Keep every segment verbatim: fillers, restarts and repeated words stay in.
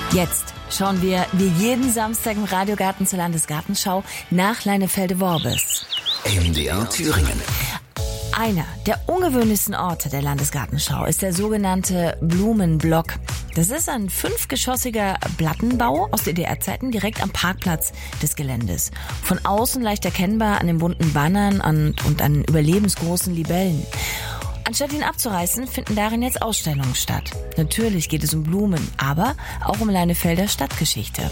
Jetzt schauen wir wie jeden Samstag im Radiogarten zur Landesgartenschau nach Leinefelde-Worbis. M D R Thüringen. Einer der ungewöhnlichsten Orte der Landesgartenschau ist der sogenannte Blumenblock. Das ist ein fünfgeschossiger Plattenbau aus D D R-Zeiten direkt am Parkplatz des Geländes. Von außen leicht erkennbar an den bunten Bannern und, und an überlebensgroßen Libellen. Anstatt ihn abzureißen, finden darin jetzt Ausstellungen statt. Natürlich geht es um Blumen, aber auch um Leinefelder Stadtgeschichte.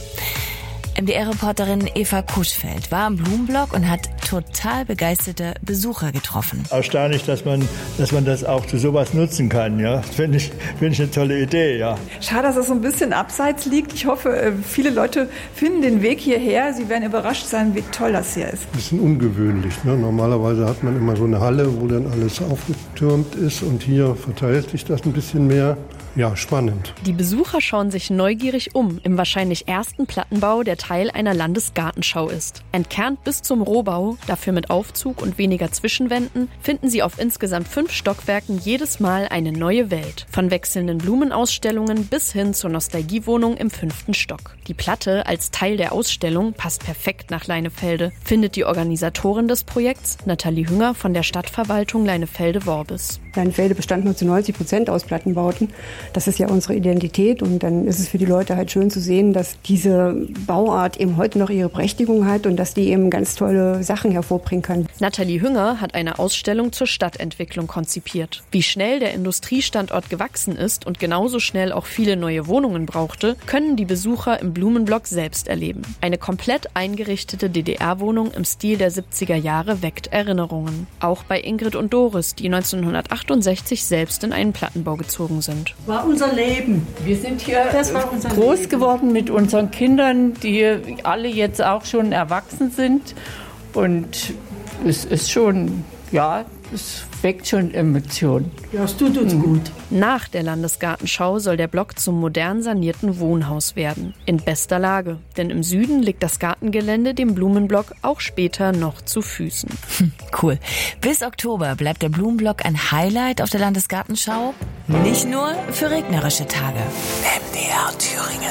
M D R-Reporterin Eva Kuschfeld war am Blumenblock und hat total begeisterte Besucher getroffen. Erstaunlich, dass man, dass man das auch zu sowas nutzen kann. Ja, finde ich, finde ich eine tolle Idee. Ja. Schade, dass es so ein bisschen abseits liegt. Ich hoffe, viele Leute finden den Weg hierher. Sie werden überrascht sein, wie toll das hier ist. Ein bisschen ungewöhnlich. Ne? Normalerweise hat man immer so eine Halle, wo dann alles aufgetürmt ist. Und hier verteilt sich das ein bisschen mehr. Ja, spannend. Die Besucher schauen sich neugierig um im wahrscheinlich ersten Plattenbau, der Teil einer Landesgartenschau ist. Entkernt bis zum Rohbau, dafür mit Aufzug und weniger Zwischenwänden, finden Sie auf insgesamt fünf Stockwerken jedes Mal eine neue Welt. Von wechselnden Blumenausstellungen bis hin zur Nostalgiewohnung im fünften Stock. Die Platte als Teil der Ausstellung passt perfekt nach Leinefelde, findet die Organisatorin des Projekts, Nathalie Hünger von der Stadtverwaltung Leinefelde-Worbis. Leinefelde bestand nur zu neunzig Prozent aus Plattenbauten. Das ist ja unsere Identität und dann ist es für die Leute halt schön zu sehen, dass diese Bauart eben heute noch ihre Berechtigung hat und dass die eben ganz tolle Sachen hervorbringen kann. Nathalie Hünger hat eine Ausstellung zur Stadtentwicklung konzipiert. Wie schnell der Industriestandort gewachsen ist und genauso schnell auch viele neue Wohnungen brauchte, können die Besucher im Blumenblock selbst erleben. Eine komplett eingerichtete D D R-Wohnung im Stil der siebziger Jahre weckt Erinnerungen. Auch bei Ingrid und Doris, die neunzehnhundertachtundsechzig selbst in einen Plattenbau gezogen sind. War unser Leben. Wir sind hier groß Leben. geworden mit unseren Kindern, die alle jetzt auch schon erwachsen sind. Und es ist schon, ja, es weckt schon Emotionen. Ja, es tut uns gut. Nach der Landesgartenschau soll der Block zum modern sanierten Wohnhaus werden. In bester Lage, denn im Süden liegt das Gartengelände dem Blumenblock auch später noch zu Füßen. Cool. Bis Oktober bleibt der Blumenblock ein Highlight auf der Landesgartenschau. Nicht nur für regnerische Tage. M D R Thüringen.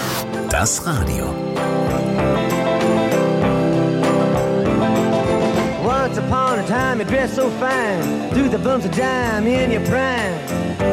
Das Radio. Once upon a time you dressed so fine, threw the bumps of dime in your prime.